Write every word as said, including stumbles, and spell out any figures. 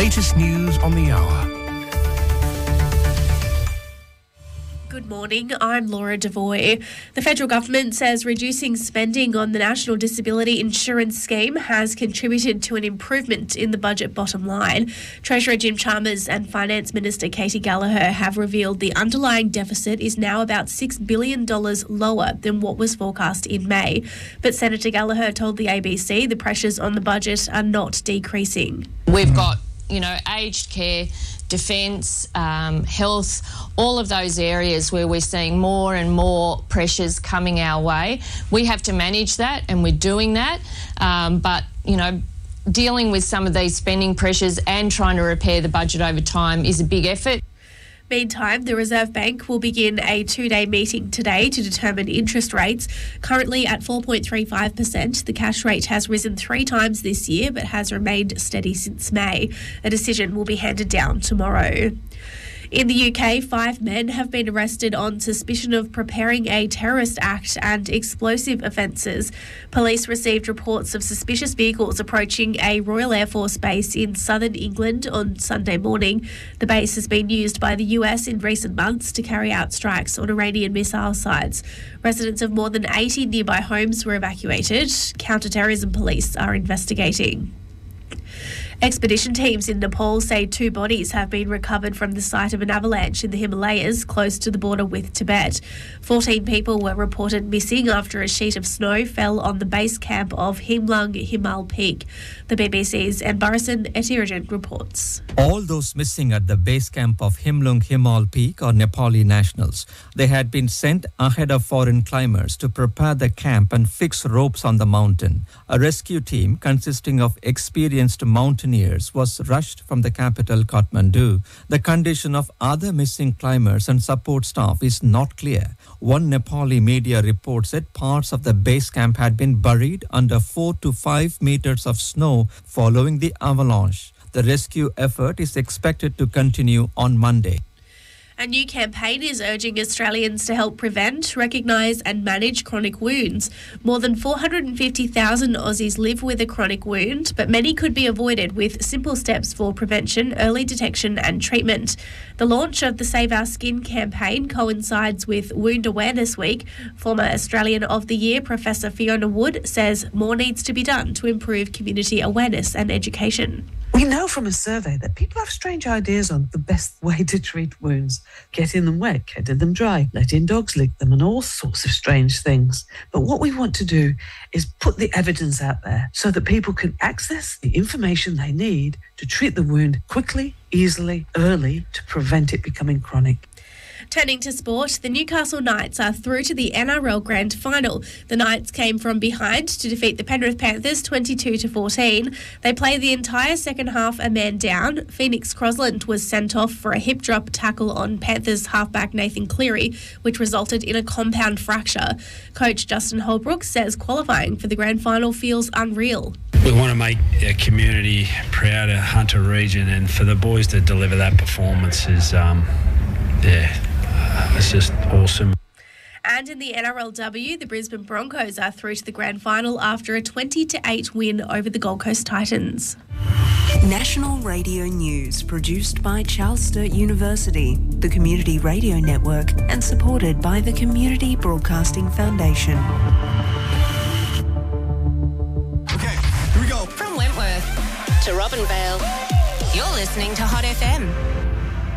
latest news on the hour. Good morning, I'm Laura Devoy. The federal government says reducing spending on the National Disability Insurance Scheme has contributed to an improvement in the budget bottom line. Treasurer Jim Chalmers and Finance Minister Katy Gallagher have revealed the underlying deficit is now about six billion dollars lower than what was forecast in May. But Senator Gallagher told the A B C the pressures on the budget are not decreasing. We've got, you know, aged care, defence, um, health, all of those areas where we're seeing more and more pressures coming our way. We have to manage that, and we're doing that. Um, but, you know, dealing with some of these spending pressures and trying to repair the budget over time is a big effort. Meantime, the Reserve Bank will begin a two-day meeting today to determine interest rates. Currently at four point three five percent, the cash rate has risen three times this year but has remained steady since May. A decision will be handed down tomorrow. In the U K, five men have been arrested on suspicion of preparing a terrorist act and explosive offences. Police received reports of suspicious vehicles approaching a Royal Air Force base in southern England on Sunday morning. The base has been used by the U S in recent months to carry out strikes on Iranian missile sites. Residents of more than eighty nearby homes were evacuated. Counter-terrorism police are investigating. Expedition teams in Nepal say two bodies have been recovered from the site of an avalanche in the Himalayas close to the border with Tibet. fourteen people were reported missing after a sheet of snow fell on the base camp of Himlung Himal Peak. The B B C's Anbarasan Etirajan reports. All those missing at the base camp of Himlung Himal Peak are Nepali nationals. They had been sent ahead of foreign climbers to prepare the camp and fix ropes on the mountain. A rescue team consisting of experienced mountaineers was rushed from the capital Kathmandu. The condition of other missing climbers and support staff is not clear. One Nepali media report said parts of the base camp had been buried under four to five meters of snow following the avalanche. The rescue effort is expected to continue on Monday. A new campaign is urging Australians to help prevent, recognise and manage chronic wounds. More than four hundred fifty thousand Aussies live with a chronic wound, but many could be avoided with simple steps for prevention, early detection and treatment. The launch of the Save Our Skin campaign coincides with Wound Awareness Week. Former Australian of the Year Professor Fiona Wood says more needs to be done to improve community awareness and education. We know from a survey that people have strange ideas on the best way to treat wounds. Getting them wet, getting them dry, letting dogs lick them and all sorts of strange things. But what we want to do is put the evidence out there so that people can access the information they need to treat the wound quickly, easily, early to prevent it becoming chronic. Turning to sport, the Newcastle Knights are through to the N R L Grand Final. The Knights came from behind to defeat the Penrith Panthers twenty-two to fourteen. They played the entire second half a man down. Phoenix Crosland was sent off for a hip drop tackle on Panthers halfback Nathan Cleary, which resulted in a compound fracture. Coach Justin Holbrook says qualifying for the Grand Final feels unreal. We want to make our community proud of Hunter region, and for the boys to deliver that performance is, um, yeah, it's just awesome. And in the N R L W, the Brisbane Broncos are through to the grand final after a twenty to eight win over the Gold Coast Titans. National Radio News, produced by Charles Sturt University, the Community Radio Network, and supported by the Community Broadcasting Foundation. Okay, here we go. From Wentworth to Robinvale, you're listening to Hot F M.